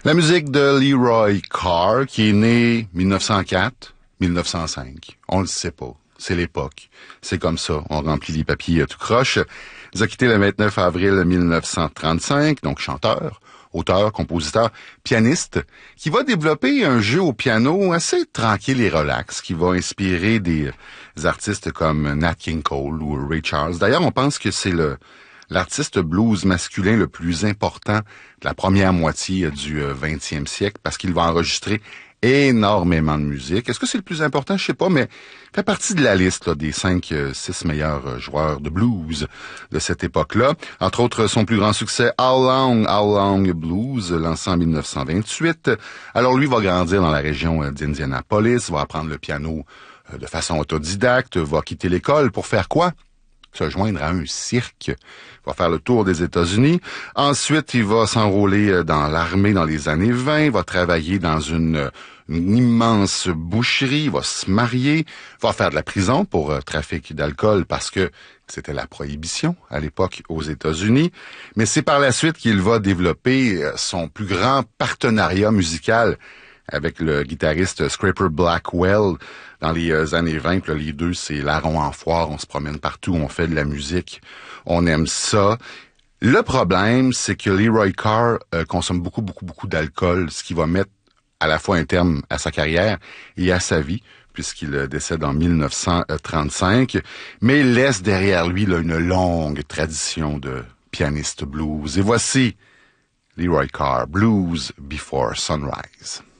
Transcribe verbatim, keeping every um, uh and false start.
La musique de Leroy Carr, qui est né mille neuf cent quatre, mille neuf cent cinq. On le sait pas. C'est l'époque. C'est comme ça. On remplit les papiers tout croche. Il a quitté le vingt-neuf avril mille neuf cent trente-cinq, donc chanteur, auteur, compositeur, pianiste, qui va développer un jeu au piano assez tranquille et relax, qui va inspirer des artistes comme Nat King Cole ou Ray Charles. D'ailleurs, on pense que c'est le l'artiste blues masculin le plus important de la première moitié du vingtième siècle, parce qu'il va enregistrer énormément de musique. Est-ce que c'est le plus important? Je sais pas, mais il fait partie de la liste là, des cinq, six meilleurs joueurs de blues de cette époque-là. Entre autres, son plus grand succès, How Long, How Long Blues, lancé en mille neuf cent vingt-huit. Alors lui va grandir dans la région d'Indianapolis, va apprendre le piano de façon autodidacte, va quitter l'école pour faire quoi? Se joindre à un cirque. Il va faire le tour des États-Unis. Ensuite, il va s'enrôler dans l'armée dans les années vingt. Il va travailler dans une, une immense boucherie. Il va se marier. Il va faire de la prison pour euh, trafic d'alcool parce que c'était la prohibition à l'époque aux États-Unis. Mais c'est par la suite qu'il va développer son plus grand partenariat musical avec le guitariste Scraper Blackwell dans les années vingt. Là, les deux, c'est larron en foire, on se promène partout, on fait de la musique, on aime ça. Le problème, c'est que Leroy Carr euh, consomme beaucoup, beaucoup, beaucoup d'alcool, ce qui va mettre à la fois un terme à sa carrière et à sa vie, puisqu'il décède en mille neuf cent trente-cinq, mais il laisse derrière lui là, une longue tradition de pianiste blues. Et voici Leroy Carr, Blues Before Sunrise.